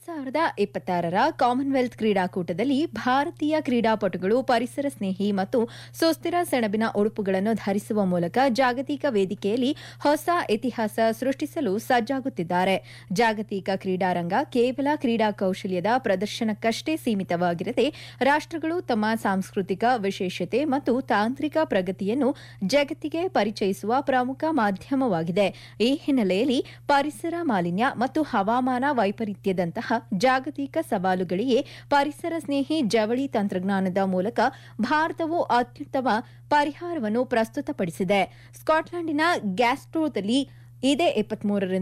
2026ರ Commonwealth ಕ್ರೀಡಾಕೂಟದಲ್ಲಿ ಭಾರತೀಯ ಕ್ರೀಡಾಪಟುಗಳು ಪರಿಸರ ಸ್ನೇಹಿ ಮತ್ತು ಸುಸ್ಥಿರ ಸೆಣಬಿನ ಉಡುಪುಗಳನ್ನು ಧರಿಸುವ ಮೂಲಕ ಜಾಗತಿಕ ವೇದಿಕೆಯಲ್ಲಿ ಹೊಸ ಇತಿಹಾಸ ಸೃಷ್ಟಿಸಲು ಸಜ್ಜಾಗುತ್ತಿದ್ದಾರೆ. ಜಾಗತಿಕ ಕ್ರೀಡಾರಂಗ ಕೇವಲ ಕ್ರೀಡಾ ಕೌಶಲ್ಯದ ಪ್ರದರ್ಶನಕ್ಕಷ್ಟೇ ಸೀಮಿತವಾಗಿರದೆ ರಾಷ್ಟಗಳು ತಮ್ಮ ಸಾಂಸ್ಕೃತಿಕ ವಿಶೇಷತೆ ಮತ್ತು ತಾಂತ್ರಿಕ ಪ್ರಗತಿಯನ್ನು ಜಗತ್ತಿಗೆ ಪರಿಚಯಿಸುವ ಪ್ರಮುಖ ಮಾಧ್ಯಮವಾಗಿದೆ. ಈ ಹಿನ್ನೆಲೆಯಲ್ಲಿ ಪರಿಸರ ಮಾಲಿನ್ಯ ಮತ್ತು ಹವಾಮಾನ ವೈಪರೀತ್ಯದಂತಹ ಜಾಗತಿಕ ಸವಾಲುಗಳಿಗೆ ಪರಿಸರ ಸ್ನೇಹಿ ಜವಳಿ ತಂತ್ರಜ್ಞಾನದ ಮೂಲಕ ಭಾರತವು ಅತ್ಯುತ್ತಮ ಪರಿಹಾರವನ್ನು ಪ್ರಸ್ತುತಪಡಿಸಿದೆ. ಸ್ಕಾಟ್ಲೆಂಡಿನ ಗ್ಲಾಸ್ಗೋದಲ್ಲಿ ಇದೇ 23ರಿಂದ